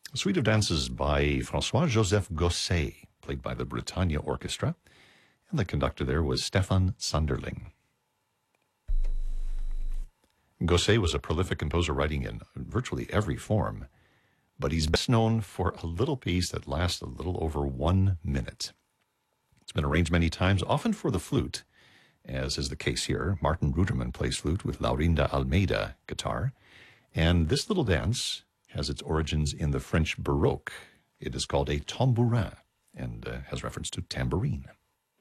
A suite of dances by François-Joseph Gosset, played by the Britannia Orchestra, and the conductor there was Stefan Sunderling. Gosset was a prolific composer writing in virtually every form, but he's best known for a little piece that lasts a little over 1 minute. It's been arranged many times, often for the flute, as is the case here. Martin Ruderman plays flute with Laurinda Almeida guitar, and this little dance has its origins in the French Baroque. It is called a tambourin and has reference to tambourine.